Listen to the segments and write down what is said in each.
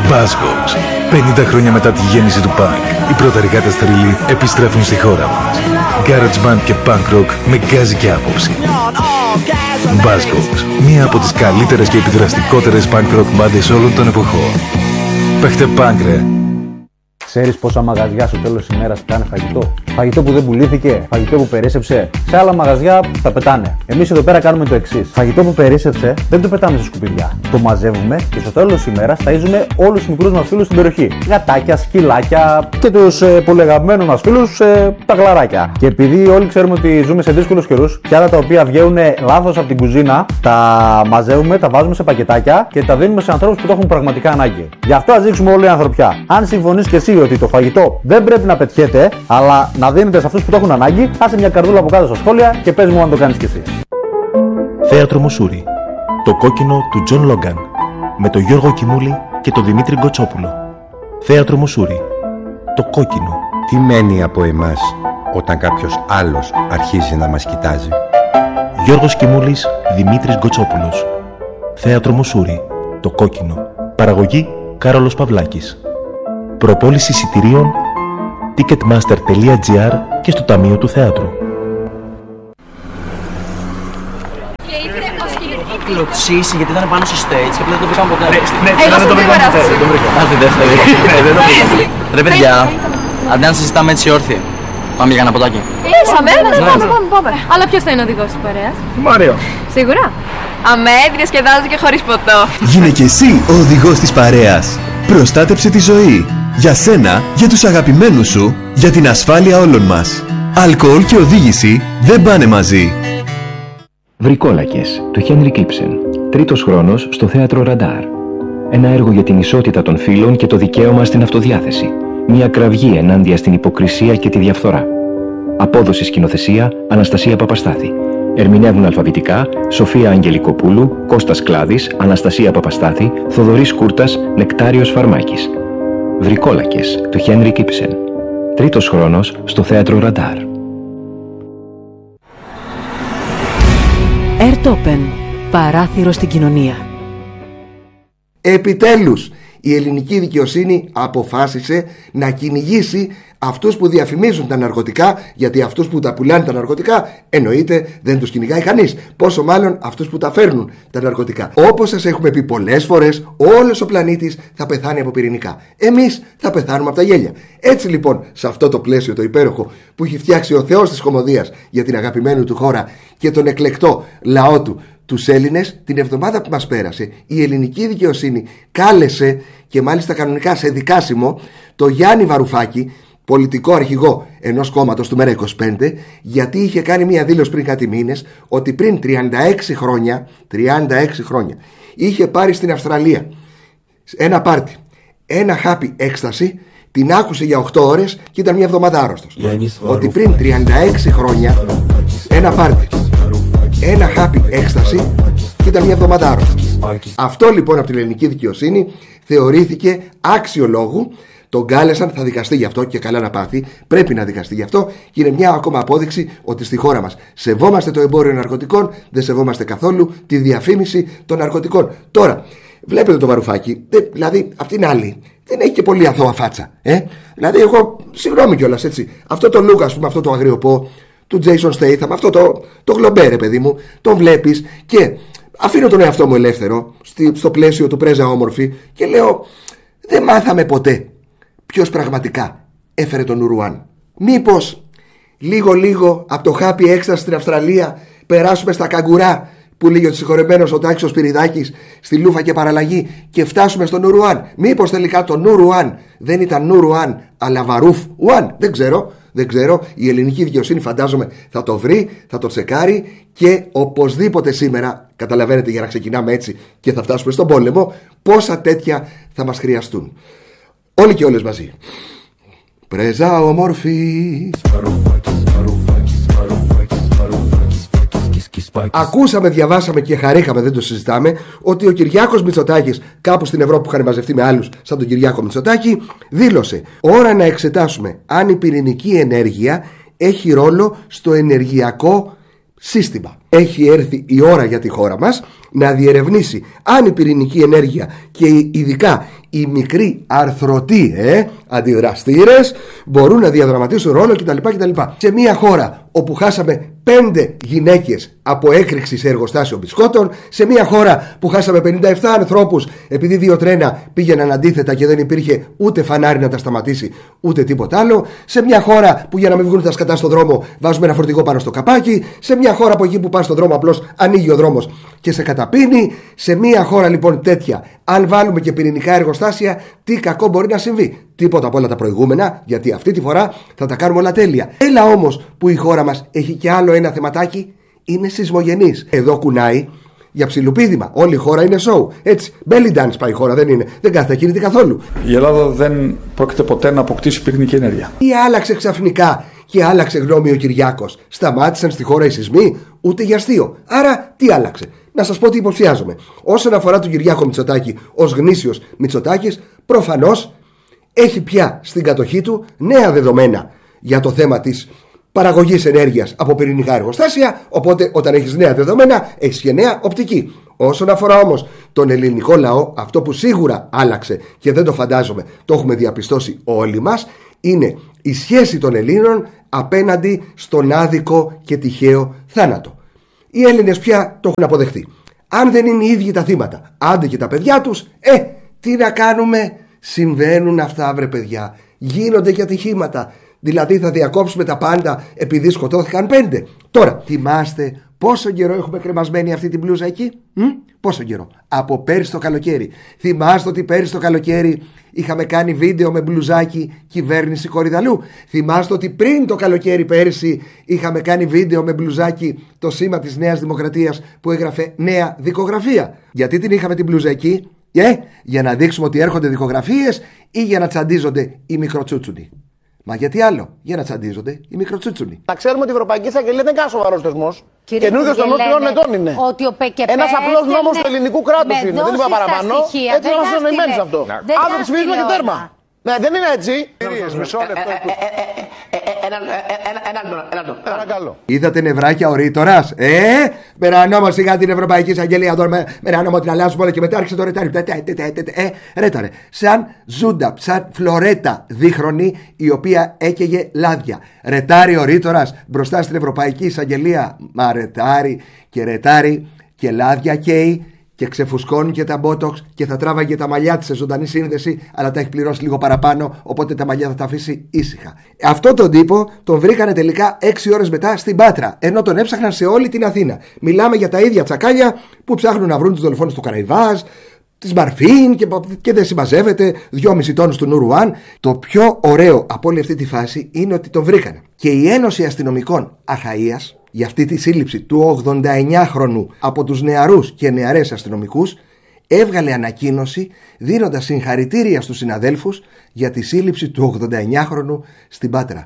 Buzzcocks. 50 χρόνια μετά τη γέννηση του punk, οι πρωταρικάτες θρύλοι επιστρέφουν στη χώρα μας. Garage band και punk rock με γκάζι και άποψη. Buzzcocks, μία από τις καλύτερες και επιδραστικότερες punk rock μπάντες όλων των εποχών. Παίχτε punk, ρε. Ξέρεις πόσα μαγαζιά στο τέλος της ημέρας πετάνε φαγητό? Φαγητό που δεν πουλήθηκε, φαγητό που περίσσεψε. Σε άλλα μαγαζιά τα πετάνε. Εμείς εδώ πέρα κάνουμε το εξής. Φαγητό που περίσσεψε δεν το πετάμε σε σκουπιδιά. Το μαζεύουμε και στο τέλος της ημέρας ταΐζουμε όλους τους μικρούς μας φίλους στην περιοχή. Γατάκια, σκυλάκια και τους πολύ αγαπημένους μας φίλους τα γλαράκια. Και επειδή όλοι ξέρουμε ότι ζούμε σε δύσκολους καιρούς, και άλλα τα οποία βγαίνουν λάθος από την κουζίνα, τα μαζεύουμε, τα βάζουμε σε πακετάκια και τα δίνουμε σε ανθρώπους που το έχουν πραγματικά ανάγκη. Γι' αυτό ας δείξουμε όλη η ανθρωπιά. Αν συμφωνείς και εσύ ότι το φαγητό δεν πρέπει να πετιέται, αλλά να δίνεται σε αυτούς που το έχουν ανάγκη, άσε μια καρδούλα από κάτω στα σχόλια και πες μου αν το κάνεις κι εσύ. Θέατρο Μουσούρι. Το κόκκινο του Τζον Λόγκαν. Με τον Γιώργο Κιμούλη και τον Δημήτρη Γκοτσόπουλο. Θέατρο Μουσούρι. Το κόκκινο. Τι μένει από εμάς όταν κάποιος άλλος αρχίζει να μας κοιτάζει? Γιώργος Κιμούλης, Δημήτρης Γκοτσόπουλος. Θέατρο Μουσούρι. Το κόκκινο. Παραγωγή Κάρολος Παυλάκης. Προπόληση εισιτηρίων ticketmaster.gr και στο Ταμείο του Θεάτρου. Κλωτσίσει γιατί ήταν πάνω στο stage και δεν το βρήκαμε ποτέ. Εγώ δεν το βρήκα ποτέ. Α, τη δεύτερη. Ρε παιδιά, αντί να συζητάμε έτσι όρθιοι, πάμε για ένα ποτάκι. Ήσαμε, πάμε. Αλλά ποιος θα είναι ο οδηγός της παρέας? Μάριο. Σίγουρα. Αμέ, διασκεδάζω και χωρίς ποτό. Γίνε και εσύ ο οδηγός της παρέας. Προστάτεψε τη ζωή. Για σένα, για τους αγαπημένους σου, για την ασφάλεια όλων μας. Αλκοόλ και οδήγηση δεν πάνε μαζί. Βρικόλακες, του Χένρικ Ήψεν. Τρίτος χρόνος στο θέατρο Ραντάρ. Ένα έργο για την ισότητα των φύλων και το δικαίωμα στην αυτοδιάθεση. Μια κραυγή ενάντια στην υποκρισία και τη διαφθορά. Απόδοση σκηνοθεσία Αναστασία Παπαστάθη. Ερμηνεύουν αλφαβητικά Σοφία Αγγελικοπούλου, Κώστας Κλάδης, Αναστασία Παπαστάθη, Θοδωρής Κούρτας, Νεκτάριος Φαρμάκης. Βρικόλακες, του Χένρικ Ήψεν. Τρίτος χρόνος στο θέατρο Ραντάρ. Ερτόπεν, παράθυρο στην κοινωνία. Επιτέλους, η ελληνική δικαιοσύνη αποφάσισε να κυνηγήσει αυτούς που διαφημίζουν τα ναρκωτικά, γιατί αυτούς που τα πουλάνε τα ναρκωτικά εννοείται δεν τους κυνηγάει κανείς. Πόσο μάλλον αυτούς που τα φέρνουν τα ναρκωτικά. Όπως σας έχουμε πει πολλές φορές, όλος ο πλανήτης θα πεθάνει από πυρηνικά. Εμείς θα πεθάνουμε από τα γέλια. Έτσι λοιπόν, σε αυτό το πλαίσιο το υπέροχο που έχει φτιάξει ο Θεός της Κωμωδίας για την αγαπημένη του χώρα και τον εκλεκτό λαό του, τους Έλληνες, την εβδομάδα που μας πέρασε, η ελληνική δικαιοσύνη κάλεσε και μάλιστα κανονικά σε δικάσιμο το Γιάννη Βαρουφάκη, πολιτικό αρχηγό ενός κόμματος του ΜΕΡΑ25, γιατί είχε κάνει μια δήλωση πριν κάτι μήνες ότι πριν 36 χρόνια είχε πάρει στην Αυστραλία ένα πάρτι, ένα χάπι έκσταση, την άκουσε για 8 ώρες και ήταν μια εβδομάδα άρρωστος. Ότι πριν 36 χρόνια ένα πάρτι, ένα χάπι έκσταση και ήταν μια εβδομάδα άρρωστος. Αυτό λοιπόν από την ελληνική δικαιοσύνη θεωρήθηκε άξιο λόγου. Τον κάλεσαν, θα δικαστεί γι' αυτό και καλά να πάθει. Πρέπει να δικαστεί γι' αυτό και είναι μια ακόμα απόδειξη ότι στη χώρα μας σεβόμαστε το εμπόριο ναρκωτικών, δεν σεβόμαστε καθόλου τη διαφήμιση των ναρκωτικών. Τώρα, βλέπετε το Βαρουφάκι, δηλαδή απ' την άλλη δεν έχει και πολύ αθώα φάτσα. Δηλαδή, εγώ συγγνώμη κιόλας έτσι. Αυτό το look, ας πούμε, αυτό το αγριοπό του Jason Statham, αυτό το γλομπέ, ρε παιδί μου, τον βλέπεις και αφήνω τον εαυτό μου ελεύθερο στο πλαίσιο του πρέζα όμορφη και λέω, δεν μάθαμε ποτέ ποιος πραγματικά έφερε τον Ουρουάν. Μήπως λίγο από το χάπι έκσταση στην Αυστραλία περάσουμε στα καγκουρά που λέγει ο συγχωρεμένος ο Τάκης ο Σπυριδάκης στη Λούφα και παραλλαγή και φτάσουμε στον Ουρουάν? Μήπως τελικά το Ουρουάν δεν ήταν Ουρουάν αλλά Βαρούφ Ουάν? Δεν ξέρω. Η ελληνική δικαιοσύνη φαντάζομαι θα το βρει, θα το τσεκάρει και οπωσδήποτε σήμερα, καταλαβαίνετε, για να ξεκινάμε έτσι και θα φτάσουμε στον πόλεμο, πόσα τέτοια θα μας χρειαστούν. Όλοι και όλες μαζί. Πρέζα όμορφη. Ακούσαμε, διαβάσαμε και χαρήκαμε, δεν το συζητάμε, ότι ο Κυριάκος Μητσοτάκης, κάπου στην Ευρώπη που είχαν μαζευτεί με άλλους σαν τον Κυριάκο Μητσοτάκη, δήλωσε: ώρα να εξετάσουμε αν η πυρηνική ενέργεια έχει ρόλο στο ενεργειακό σύστημα. Έχει έρθει η ώρα για τη χώρα μας να διερευνήσει αν η πυρηνική ενέργεια και ειδικά οι μικροί αρθρωτοί αντιδραστήρες μπορούν να διαδραματίσουν ρόλο κτλ. Σε μια χώρα όπου χάσαμε 5 γυναίκες από έκρηξη σε εργοστάσιο μπισκότων, σε μια χώρα που χάσαμε 57 ανθρώπους επειδή 2 τρένα πήγαιναν αντίθετα και δεν υπήρχε ούτε φανάρι να τα σταματήσει ούτε τίποτα άλλο, σε μια χώρα που για να μην βγουν τα σκατά στον δρόμο βάζουμε ένα φορτηγό πάνω στο καπάκι, σε μια χώρα που εκεί που πας στον δρόμο απλώς ανοίγει ο δρόμος και σε καταπίνει, σε μια χώρα λοιπόν τέτοια, αν βάλουμε και πυρηνικά εργοστάσια, τι κακό μπορεί να συμβεί? Τίποτα από όλα τα προηγούμενα, γιατί αυτή τη φορά θα τα κάνουμε όλα τέλεια. Έλα όμως που η χώρα μας έχει και άλλο ένα θεματάκι, είναι σεισμογενής. Εδώ κουνάει για ψιλοπίδημα. Όλη η χώρα είναι show. Έτσι, belly dance πάει η χώρα, δεν είναι. Δεν κάθεται ακίνητη καθόλου. Η Ελλάδα δεν πρόκειται ποτέ να αποκτήσει πυρηνική ενέργεια. Τι άλλαξε ξαφνικά και άλλαξε γνώμη ο Κυριάκος? Σταμάτησαν στη χώρα οι σεισμοί, ούτε για αστείο. Άρα τι άλλαξε? Να σας πω τι υποψιάζομαι. Όσον αφορά τον Κυριάκο Μητσοτάκη ως γνήσιος Μητσοτάκης, προφανώς έχει πια στην κατοχή του νέα δεδομένα για το θέμα της παραγωγής ενέργειας από πυρηνικά εργοστάσια. Οπότε, όταν έχεις νέα δεδομένα, έχεις και νέα οπτική. Όσον αφορά όμως τον ελληνικό λαό, αυτό που σίγουρα άλλαξε και δεν το φαντάζομαι, το έχουμε διαπιστώσει όλοι μας, είναι η σχέση των Ελλήνων απέναντι στον άδικο και τυχαίο θάνατο. Οι Έλληνες πια το έχουν αποδεχτεί. Αν δεν είναι οι ίδιοι τα θύματα, άντε και τα παιδιά τους, τι να κάνουμε? Συμβαίνουν αυτά, βρε παιδιά. Γίνονται και ατυχήματα. Δηλαδή θα διακόψουμε τα πάντα επειδή σκοτώθηκαν 5. Τώρα, θυμάστε πόσο καιρό έχουμε κρεμασμένη αυτή την μπλούζα εκεί? Πόσο καιρό? Από πέρσι το καλοκαίρι. Θυμάστε ότι πέρσι το καλοκαίρι είχαμε κάνει βίντεο με μπλουζάκι κυβέρνηση Κορυδαλού? Θυμάστε ότι πριν το καλοκαίρι πέρσι είχαμε κάνει βίντεο με μπλουζάκι το σήμα της Νέας Δημοκρατίας που έγραφε Νέα Δικογραφία? Γιατί την είχαμε την μπλούζα εκεί? Για να δείξουμε ότι έρχονται δικογραφίες ή για να τσαντίζονται οι μικροτσούτσουνοι? Μα γιατί άλλο? Για να τσαντίζονται οι μικροτσούτσουνοι. Να ξέρουμε ότι η Ευρωπαϊκή Εισαγγελία δεν είναι κανένα σοβαρός θεσμός. Καινούργιος των 3 ετών είναι. Ένας απλός νόμος του ελληνικού κράτους είναι. Δεν είπα παραπάνω. Έτσι είμαστε εννοημένοι σε αυτό. Αύριο ψηφίζουμε και τέρμα. Ναι, δεν είναι έτσι. Μισό λεπτό. Παρακαλώ. Είδατε νευράκια ο Ρήτορας? Με ένα νόμο σιγά την Ευρωπαϊκή Εισαγγελία τώρα, με ένα νόμο την αλλάζουμε όλα και μετά άρχισε το ρετάρι. Ρέταρε. Σαν ζούντα, σαν φλωρέτα δίχρονη η οποία έκαιγε λάδια. Ρετάρι ο Ρήτορας μπροστά στην Ευρωπαϊκή Εισαγγελία. Μα ρετάρι και λάδια καίει. Και ξεφουσκώνει και τα μπότοξ και θα τράβαγε τα μαλλιά της σε ζωντανή σύνδεση, αλλά τα έχει πληρώσει λίγο παραπάνω, οπότε τα μαλλιά θα τα αφήσει ήσυχα. Αυτό τον τύπο τον βρήκανε τελικά 6 ώρες μετά στην Πάτρα, ενώ τον έψαχναν σε όλη την Αθήνα. Μιλάμε για τα ίδια τσακάλια που ψάχνουν να βρουν τους δολοφόνους του Καραϊβάζ, της Μαρφίν και δεν συμμαζεύεται, 2,5 τόνους του Νουρουάν. Το πιο ωραίο από όλη αυτή τη φάση είναι ότι τον βρήκανε. Και η Ένωση Αστυνομικών Αχαΐας, για αυτή τη σύλληψη του 89χρονου από τους νεαρούς και νεαρές αστυνομικούς, έβγαλε ανακοίνωση δίνοντας συγχαρητήρια στους συναδέλφους για τη σύλληψη του 89χρονου στην Πάτρα.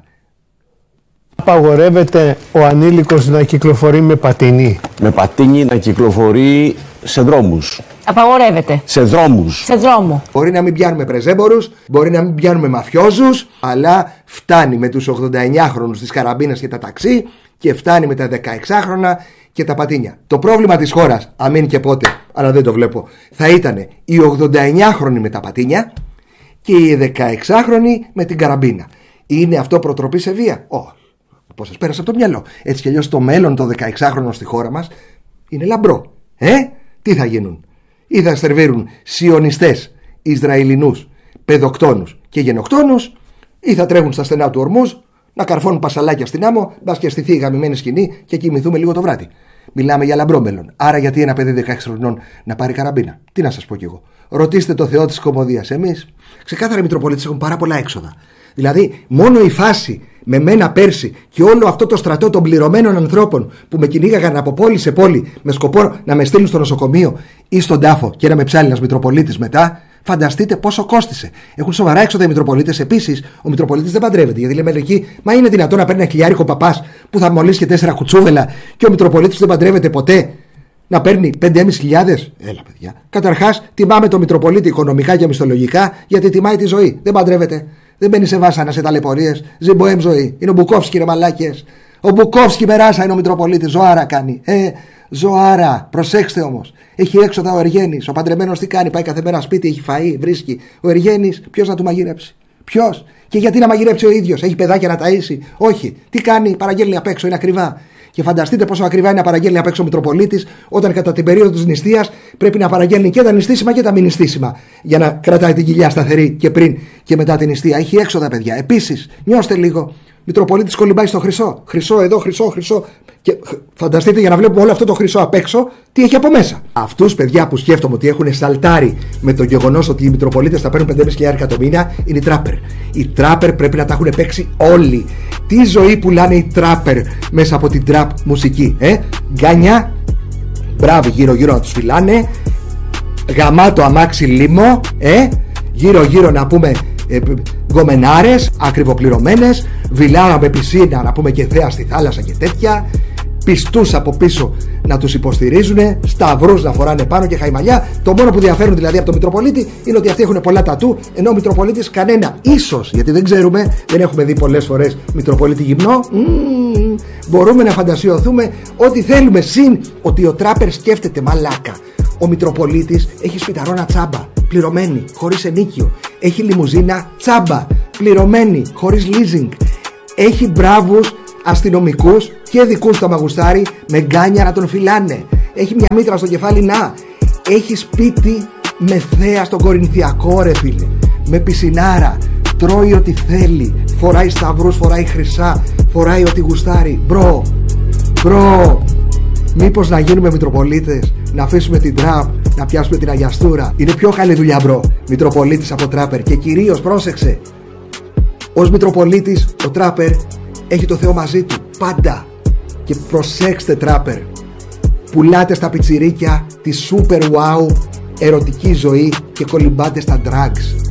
Απαγορεύεται ο ανήλικος να κυκλοφορεί με πατίνι? Με πατίνι να κυκλοφορεί σε δρόμους. Απαγορεύεται. Σε δρόμους. Σε δρόμο. Μπορεί να μην πιάνουμε πρεζέμπορους, μπορεί να μην πιάνουμε μαφιόζους, αλλά φτάνει με τους 89χρονους της καραμπίνας και τα ταξί και φτάνει με τα 16χρονα και τα πατίνια. Το πρόβλημα της χώρας, αμήν και πότε, αλλά δεν το βλέπω, θα ήταν οι 89χρονοι με τα πατίνια και οι 16χρονοι με την καραμπίνα. Είναι αυτό προτροπή σε βία? Όχι. Πώς σας πέρασε από το μυαλό? Έτσι κι αλλιώς το μέλλον των 16χρονων στη χώρα μας είναι λαμπρό. Τι θα γίνουν? Ή θα σερβίρουν σιωνιστές, Ισραηλινούς, παιδοκτόνους και γενοκτόνους, ή θα τρέχουν στα στενά του ορμούς να καρφώνουν πασαλάκια στην άμμο, μπας και στηθεί η γαμημένη σκηνή και κοιμηθούμε λίγο το βράδυ. Μιλάμε για λαμπρό μέλλον. Άρα γιατί ένα παιδί 16 χρονών να πάρει καραμπίνα? Τι να σας πω κι εγώ. Ρωτήστε το Θεό της Κωμωδίας. Εμείς, ξεκάθαρα οι Μητροπολίτες έχουν πάρα πολλά έξοδα. Δηλαδή, μόνο η φάση με μένα πέρσι και όλο αυτό το στρατό των πληρωμένων ανθρώπων που με κυνήγαγαν από πόλη σε πόλη με σκοπό να με στείλουν στο νοσοκομείο ή στον τάφο και να με ψάλει ένας Μητροπολίτης μετά, φανταστείτε πόσο κόστισε. Έχουν σοβαρά έξοδα οι Μητροπολίτες. Επίσης, ο Μητροπολίτης δεν παντρεύεται. Γιατί λέμε εκεί, μα είναι δυνατόν να παίρνει ένα χιλιάρικο παπάς που θα μολύσει και 4 κουτσούβελα και ο Μητροπολίτης δεν παντρεύεται ποτέ? Να παίρνει 5.500? Έλα, παιδιά. Καταρχάς, τιμάμε το Μητροπολίτη οικονομικά και μισθολογικά γιατί τιμάει τη ζωή. Δεν παντρεύεται. Δεν μπαίνει σε βάσανα, σε ταλαιπωρίες. Ζει μποέμ ζωή. Είναι ο Μπουκόφσκι, ρε μαλάκες. Ο Μπουκόφσκι με ράσα είναι ο Μητροπολίτης. Ζωάρα κάνει. Ζωάρα. Προσέξτε όμως. Έχει έξοδα ο Εργένης. Ο παντρεμένος τι κάνει? Πάει κάθε μέρα σπίτι, έχει φαΐ, βρίσκει. Ο Εργένης, ποιος να του μαγειρέψει? Ποιος? Και γιατί να μαγειρέψει ο ίδιος? Έχει παιδάκια να ταΐσει? Όχι. Τι κάνει? Παραγγέλνει απ' έξω, είναι ακριβά. Και φανταστείτε πόσο ακριβά είναι να παραγγέλνει απ' έξω ο Μητροπολίτης, όταν κατά την περίοδο της νηστείας πρέπει να παραγγέλνει και τα νηστίσιμα και τα μη νηστίσιμα, για να κρατάει την κοιλιά σταθερή και πριν και μετά την νηστεία. Έχει έξοδα, παιδιά. Επίσης, νιώστε λίγο. Μητροπολίτης κολυμπάει στο χρυσό. Χρυσό εδώ, χρυσό. Και φανταστείτε, για να βλέπουμε όλο αυτό το χρυσό απ' έξω, τι έχει από μέσα. Αυτούς, παιδιά, που σκέφτομαι ότι έχουν σαλτάρει με το γεγονός ότι οι Μητροπολίτες θα παίρνουν 5.500 το μήνα, είναι οι τράπερ. Οι τράπερ πρέπει να τα έχουν παίξει όλοι. Τι ζωή πουλάνε οι τράπερ μέσα από την τραπ μουσική, Γκάνια, μπράβο, γύρω-γύρω να τους φυλάνε. Γαμάτο αμάξι λίμο, γύρω-γύρω να πούμε. Γκομενάρες, ακριβοπληρωμένες, βιλάρα με πισίνα, να πούμε, και θέα στη θάλασσα και τέτοια. Πιστούς από πίσω να τους υποστηρίζουν, σταυρούς να φοράνε πάνω και χαϊμαλιά. Το μόνο που διαφέρουν δηλαδή από τον Μητροπολίτη είναι ότι αυτοί έχουν πολλά τατού, ενώ ο Μητροπολίτης κανένα. Ίσως, γιατί δεν ξέρουμε, δεν έχουμε δει πολλές φορές Μητροπολίτη γυμνό. Μπορούμε να φαντασιωθούμε ό,τι θέλουμε, συν ότι ο τράπερ σκέφτεται μαλάκα. Ο Μητροπολίτης έχει σπιταρόνα τσάμπα, πληρωμένη, χωρίς ενίκιο. Έχει λιμουζίνα τσάμπα, πληρωμένη, χωρίς leasing. Έχει μπράβους αστυνομικούς και δικούς στο μαγουστάρι με γκάνια να τον φυλάνε. Έχει μια μήτρα στο κεφάλι να. Έχει σπίτι με θέα στον Κορινθιακό, ρε φίλε. Με πισινάρα. Τρώει ό,τι θέλει. Φοράει σταυρούς, φοράει χρυσά. Φοράει ό,τι γουστάρει. Μπρο. Μήπως να γίνουμε Μητροπολίτες, να αφήσουμε την τραπ, να πιάσουμε την αγιαστούρα? Είναι πιο καλή δουλειά, μπρο. Μητροπολίτης από τράπερ. Και κυρίως, πρόσεξε, ως Μητροπολίτης ο τράπερ έχει το Θεό μαζί του πάντα. Και προσέξτε, τράπερ, πουλάτε στα πιτσιρίκια τη super wow ερωτική ζωή και κολυμπάτε στα drugs.